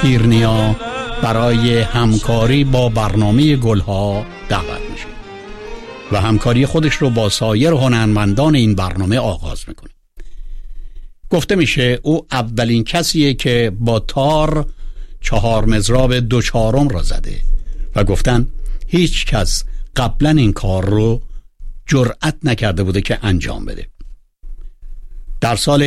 پیرنیا برای همکاری با برنامه گلها دعوت میشه و همکاری خودش رو با سایر هنرمندان این برنامه آغاز میکنه. گفته میشه او اولین کسیه که با تار 4 مضراب 2/4 را زده و گفتن هیچ کس قبلا این کار رو جرأت نکرده بوده که انجام بده. در سال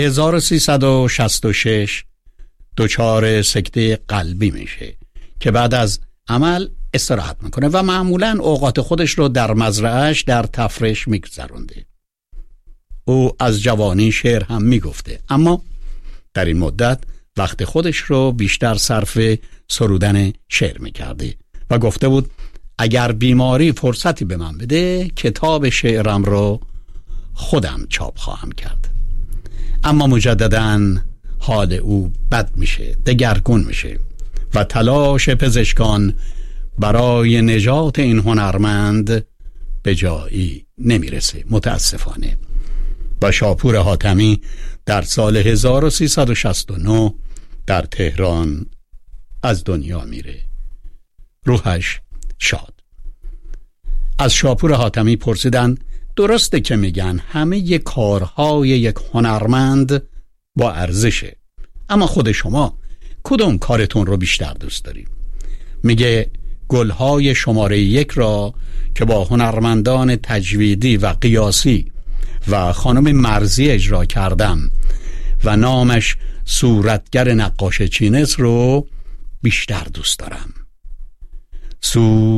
1366 دچار سکته قلبی میشه که بعد از عمل استراحت میکنه و معمولاً اوقات خودش رو در مزرعهش در تفرش میگذرونده. او از جوانی شعر هم میگفته، اما در این مدت وقت خودش رو بیشتر صرف سرودن شعر میکرده و گفته بود اگر بیماری فرصتی به من بده کتاب شعرم رو خودم چاپ خواهم کرد. اما مجدداً حال او بد میشه، دگرگون میشه و تلاش پزشکان برای نجات این هنرمند به جایی نمیرسه متاسفانه و شاپور حاتمی در سال 1369 در تهران از دنیا میره. روحش شاد. از شاپور حاتمی پرسیدن درسته که میگن همه کارهای یک هنرمند با ارزشه، اما خود شما کدوم کارتون رو بیشتر دوست دارید؟ میگه گلهای شماره 1 را که با هنرمندان تجویدی و قیاسی و خانم مرزی اجرا کردم و نامش صورتگر نقاش چینس رو بیشتر دوست دارم.